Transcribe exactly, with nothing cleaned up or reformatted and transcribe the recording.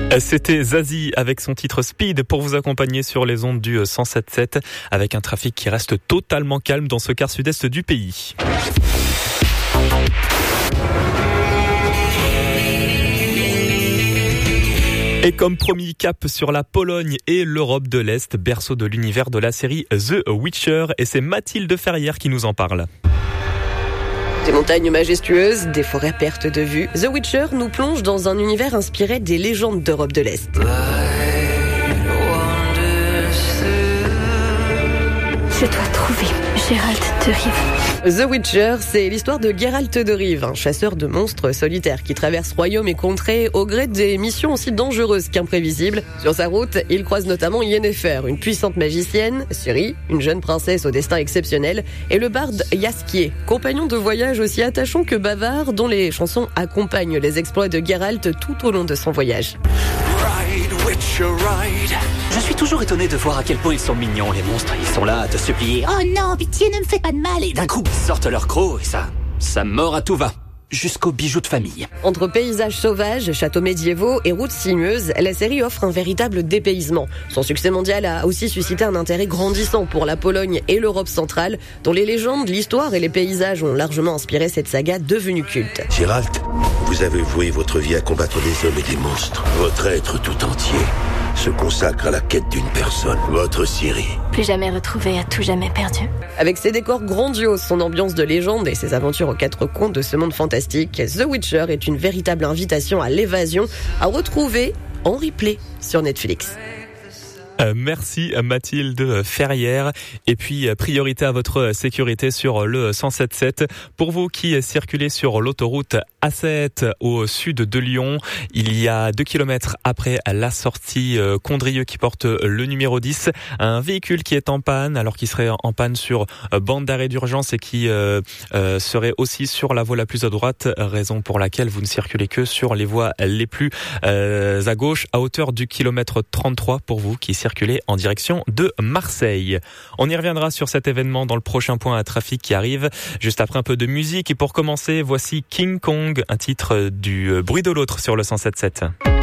C'était Zazie avec son titre Speed pour vous accompagner sur les ondes du cent sept sept avec un trafic qui reste totalement calme dans ce quart sud-est du pays. Et comme promis, cap sur la Pologne et l'Europe de l'Est, berceau de l'univers de la série The Witcher, et c'est Mathilde Ferrière qui nous en parle. Des montagnes majestueuses, des forêts à perte de vue, The Witcher nous plonge dans un univers inspiré des légendes d'Europe de l'Est. Je dois trouver Geralt de Rive. The Witcher, c'est l'histoire de Geralt de Rive, un chasseur de monstres solitaire qui traverse royaumes et contrées au gré des missions aussi dangereuses qu'imprévisibles. Sur sa route, il croise notamment Yennefer, une puissante magicienne, Ciri, une jeune princesse au destin exceptionnel, et le barde Jaskier, compagnon de voyage aussi attachant que bavard, dont les chansons accompagnent les exploits de Geralt tout au long de son voyage. Ride, Witcher, ride. Je suis toujours étonné de voir à quel point ils sont mignons, les monstres. Ils sont là à te supplier. Oh non, pitié, ne me fais pas de mal. Et d'un coup, ils sortent leur croc et ça, ça mord à tout va. Jusqu'aux bijoux de famille. Entre paysages sauvages, châteaux médiévaux et routes sinueuses, la série offre un véritable dépaysement. Son succès mondial a aussi suscité un intérêt grandissant pour la Pologne et l'Europe centrale, dont les légendes, l'histoire et les paysages ont largement inspiré cette saga devenue culte. Geralt, vous avez voué votre vie à combattre des hommes et des monstres. Votre être tout entier se consacre à la quête d'une personne, votre Ciri. Plus jamais retrouvé, à tout jamais perdu. Avec ses décors grandioses, son ambiance de légende et ses aventures aux quatre coins de ce monde fantastique, The Witcher est une véritable invitation à l'évasion, à retrouver en replay sur Netflix. Euh, merci Mathilde Ferrière. Et puis priorité à votre sécurité sur le cent sept sept. Pour vous qui circulez sur l'autoroute A sept au sud de Lyon, il y a deux kilomètres après la sortie euh, Condrieu qui porte le numéro dix, un véhicule qui est en panne alors qu'il serait en panne sur euh, bande d'arrêt d'urgence et qui euh, euh, serait aussi sur la voie la plus à droite, raison pour laquelle vous ne circulez que sur les voies les plus euh, à gauche à hauteur du kilomètre trente-trois pour vous qui circulez en direction de Marseille. On y reviendra sur cet événement dans le prochain point à trafic qui arrive, juste après un peu de musique. Et pour commencer, voici King Kong, un titre du Bruit de l'autre sur le cent sept sept.